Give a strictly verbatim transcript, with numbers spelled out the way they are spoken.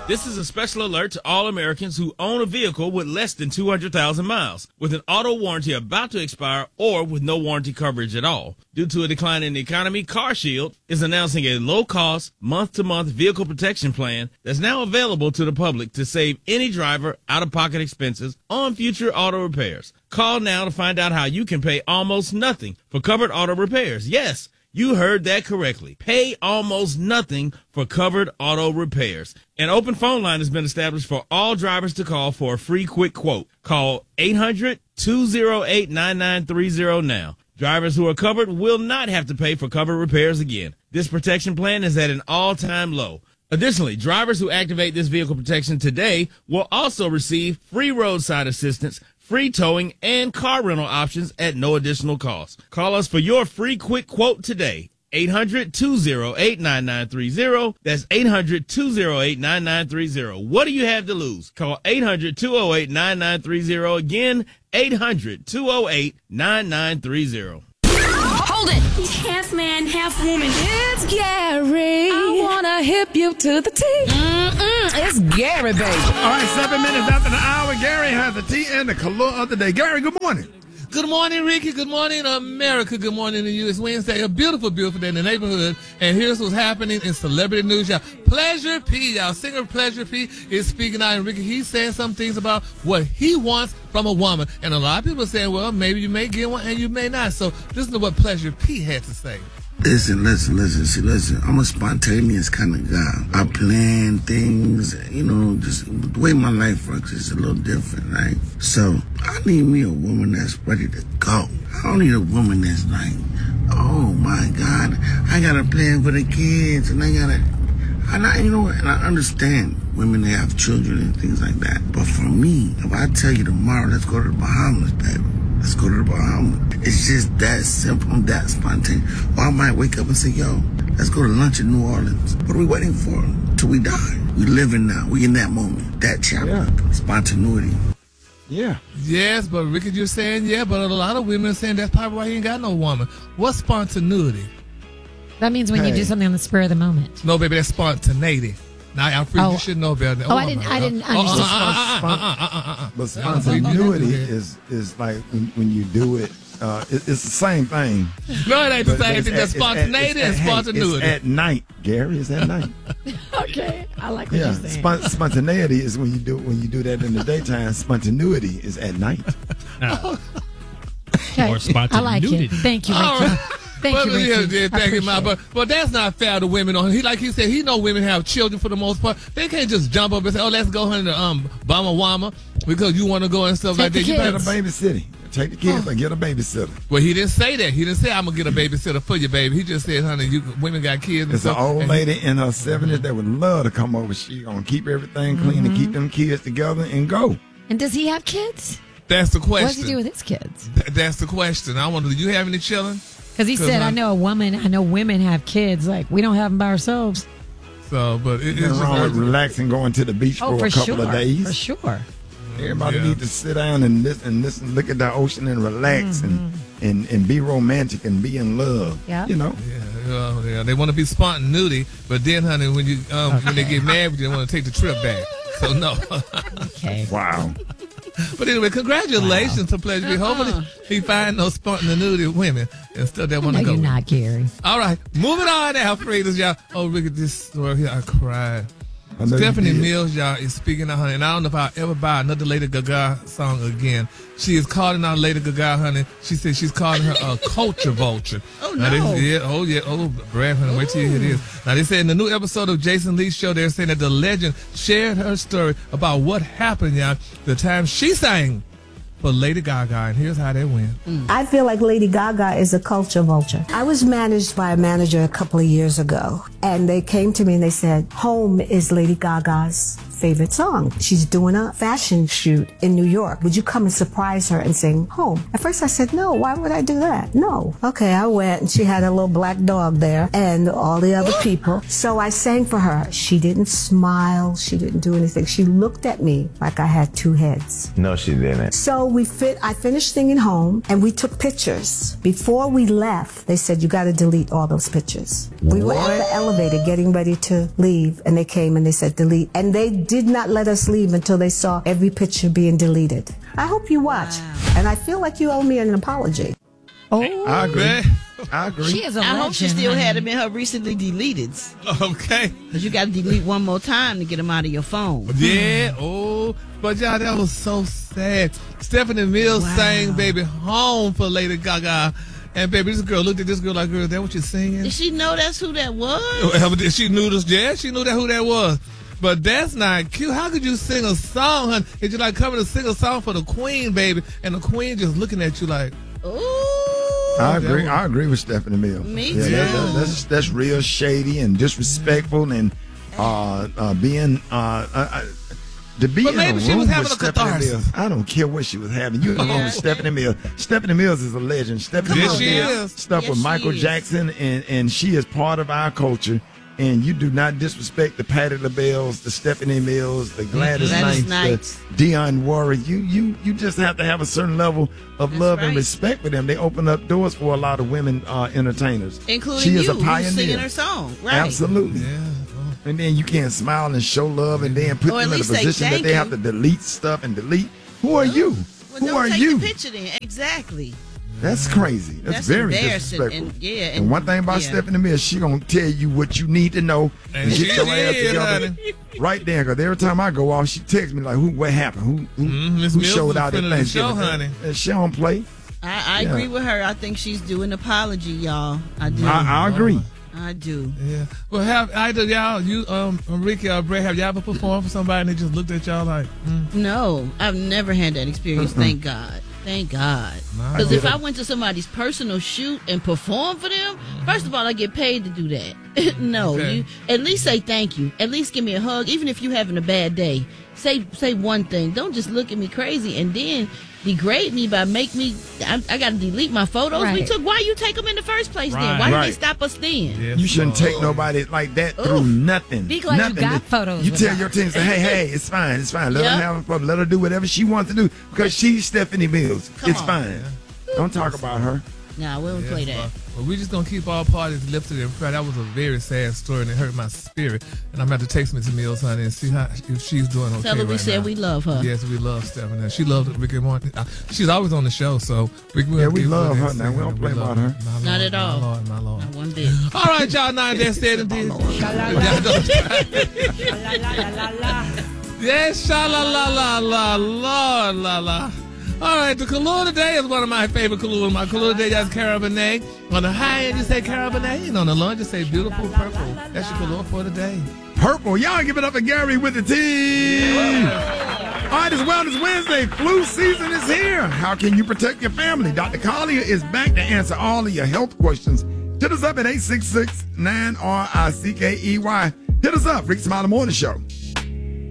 This is a special alert to all Americans who own a vehicle with less than two hundred thousand miles, with an auto warranty about to expire or with no warranty coverage at all. Due to a decline in the economy, CarShield is announcing a low-cost, month-to-month vehicle protection plan that's now available to the public to save any driver out-of-pocket expenses on future auto repairs. Call now to find out how you can pay almost nothing for covered auto repairs. Yes, you heard that correctly. Pay almost nothing for covered auto repairs. An open phone line has been established for all drivers to call for a free quick quote. Call eight hundred, two oh eight, nine nine three oh now. Drivers who are covered will not have to pay for covered repairs again. This protection plan is at an all-time low. Additionally, drivers who activate this vehicle protection today will also receive free roadside assistance, free towing, and car rental options at no additional cost. Call us for your free quick quote today. eight hundred, two oh eight, nine nine three oh. That's eight hundred, two oh eight, nine nine three oh. What do you have to lose? Call eight hundred, two oh eight, nine nine three oh. Again, eight hundred, two oh eight, nine nine three oh. Hold it! He's half man, half woman. It's Gary. I wanna hip you to the T. Mm-mm, it's Gary, baby. All right, seven minutes after the hour, Gary has the tea and the color of the day. Gary, good morning. Good morning, Ricky. Good morning, America. Good morning to you. It's Wednesday, a beautiful, beautiful day in the neighborhood. And here's what's happening in celebrity news, y'all. Pleasure P, y'all. Singer Pleasure P is speaking out. And Ricky, he's saying some things about what he wants from a woman. And a lot of people are saying, well, maybe you may get one and you may not. So listen to what Pleasure P had to say. Listen, listen, listen, see, listen, I'm a spontaneous kind of guy. I plan things, you know, just the way my life works is a little different, right? So I need me a woman that's ready to go. I don't need a woman that's like, oh my God, I got a plan for the kids and I got to, and I, you know, and I understand women that have children and things like that. But for me, if I tell you tomorrow, let's go to the Bahamas, baby. Let's go to the Bahamas. It's just that simple, that spontaneous. Or I might wake up and say, yo, let's go to lunch in New Orleans. What are we waiting for? Till we die. We living now. We in that moment. That chapter. Yeah. Spontaneity. Yeah. Yes, but Ricky, you're saying, yeah, but a lot of women are saying that's probably why he ain't got no woman. What's spontaneity? That means when hey. you do something on the spur of the moment. No, baby, that's spontaneity. Now, I'm free. Oh. You should know better. Oh, oh I didn't. I didn't understand. But spontaneity is is like when, when you do it. Uh, it it's the same thing. No, it ain't the same thing. That's spontaneity and spontaneity. It's at night, Gary. It's at night. Okay, I like what yeah, you're saying. Spont- spontaneity is when you do when you do that in the daytime. Spontaneity is at night. No. Okay. Or spontaneity. I like it. Thank you, Ricky. Thank but, you, Ricky. Yeah, yeah, thank you, Ma. But, but that's not fair to women. He, like he said, he know women have children for the most part. They can't just jump up and say, oh, let's go honey, to um, Bama Wama because you want to go and stuff Take like that. You better babysit. Take the kids oh. and get a babysitter. Well, he didn't say that. He didn't say, I'm going to get a babysitter for you, baby. He just said, honey, you women got kids. And It's stuff. an old and lady he, in her seventies that would love to come over. She going to keep everything clean mm-hmm. and keep them kids together and go. And does he have kids? That's the question. What does he do with his kids? Th- that's the question. I wonder, do you have any children? Because he said, I know a woman, I know women have kids. Like, we don't have them by ourselves. So, but it, it's just wrong with relaxing, going to the beach oh, for, for a couple sure. of days. For sure. Everybody yeah. needs to sit down and listen, and listen, look at the ocean and relax mm-hmm. and, and, and be romantic and be in love. Yeah. You know? Yeah, well, yeah. They want to be spontaneity, but then, honey, when you um, okay. when they get married, they want to take the trip back. So, no. Okay. Wow. But anyway, congratulations wow. to Pleasure. Uh-uh. Hopefully he find those spontaneity women and stuff that want to go. You're not, Gary. All right, moving on now, Fridas, y'all. Oh, look at this story here. I cried. Stephanie Mills, y'all, is speaking out, honey, and I don't know if I'll ever buy another Lady Gaga song again. She is calling out Lady Gaga, honey. She said she's calling her a culture vulture. Oh, now, no. This, yeah, oh, yeah. Oh, Brad, honey, wait till you hear this. Now, they said in the new episode of Jason Lee's show, they're saying that the legend shared her story about what happened, y'all, the time she sang for Lady Gaga, and here's how that went. I feel like Lady Gaga is a culture vulture. I was managed by a manager a couple of years ago, and they came to me and they said, Home is Lady Gaga's favorite song. She's doing a fashion shoot in New York. Would you come and surprise her and sing home? At first I said, no, why would I do that? No. Okay, I went and she had a little black dog there and all the other people. So I sang for her. She didn't smile. She didn't do anything. She looked at me like I had two heads. No, she didn't. So we fit. I finished singing home and we took pictures. Before we left, they said, you got to delete all those pictures. We were at the elevator getting ready to leave and they came and they said delete. And they did not let us leave until they saw every picture being deleted. I hope you watch. Wow. And I feel like you owe me an apology. Oh, I agree. I agree. She is a I legend, hope she still honey. had them in her recently deleted. Okay. Because you got to delete one more time to get them out of your phone. Yeah. Oh, but y'all, that was so sad. Stephanie Mills Wow. sang "Baby Home" for Lady Gaga. And baby, this girl looked at this girl like, girl, is that what you're singing? Did she know that's who that was? She knew this, yeah, she knew that who that was. But that's not cute. How could you sing a song, honey? It's just like coming to sing a song for the Queen, baby, and the Queen just looking at you like, ooh. I agree. I agree with Stephanie Mills. Me yeah, too. That, that, that's that's real shady and disrespectful and uh, uh, being uh, uh, to be But in maybe a she room was with having a Stephanie catharsis. Mills. I don't care what she was having. You know Yeah. Stephanie Mills. Stephanie Mills is a legend. Stephanie Yes, Mills she did is. stuff Yes, with she Michael is. Jackson, and and she is part of our culture. And you do not disrespect the Patti LaBelle's, the Stephanie Mills, the Gladys, Gladys Knights, Knights. the Dionne Warwick. You you you just have to have a certain level of That's love and right. respect for them. They open up doors for a lot of women uh, entertainers. Including she is you, a pioneer. who's singing her song. Right. Absolutely. yeah. And then you can't smile and show love, and then put Or at them in a least say position that thank they you. have to delete stuff and delete. Who are you? Well, Who don't are take you? the picture then. Exactly. That's crazy. That's, That's very embarrassing, disrespectful. and- yeah, And, and- one thing about yeah. Stephanie Mills, she gonna tell you what you need to know and, And get she your ass did, together honey. right there. Because every time I go off, she texts me like, "Who? What happened? Who? Who, Mm, Miss who Mills showed was out at friend of the Thanksgiving?" show, honey. And she don't play. I, I Yeah. agree with her. I think she's due an apology, y'all. I do. I, I agree. I do. Yeah. Well, have either y'all, you, um, Ricky or Bray, have y'all ever performed for somebody and they just looked at y'all like, mm. No, I've never had that experience. Thank God. Thank God. Because if I went to somebody's personal shoot and performed for them, first of all, I get paid to do that. No, Okay. you at least say thank you. At least give me a hug, even if you're having a bad day. Say say one thing. Don't just look at me crazy and then degrade me by make me. I, I got to delete my photos we Right. took. Why you take them in the first place? Right. Then why did Right. they stop us then? Yes, You shouldn't Lord. take nobody like that through Oof. nothing. Be glad you nothing. got photos You with tell her. your team, say, hey, hey, it's fine, it's fine. Let Yeah. her have fun. Let her do whatever she wants to do because she's Stephanie Mills. Come it's on. fine. Don't talk about her. Nah, we don't Yes, play that. Lord. Well, we just gonna keep all parties lifted in prayer. That was a very sad story and it hurt my spirit. And I'm gonna have to text Missus Mills, honey, and see how if she's doing okay. Tell her we right said now. we love her. Yes, we love Stephanie. She loved Ricky Martin. Uh, She's always on the show, so we can Yeah, we love her now. We don't play love about her. My Lord, Not at all. My Lord, my Lord. Not one bit. All right, y'all. Now that said and did. Yes, sha la la la la la la la. All right, the Kahlua today is one of my favorite Kahlua. My Kahlua today is Carabinate. On the high end, you say Carabinate, and on the low end, you say beautiful purple. That's your Kahlua for today. Purple. Y'all give it up for Gary with the team. All right, it's Wellness Wednesday. Flu season is here. How can you protect your family? Doctor Collier is back to answer all of your health questions. Hit us up at eight six six, nine R I C K E Y. Hit us up, Rick Smiley Morning Show.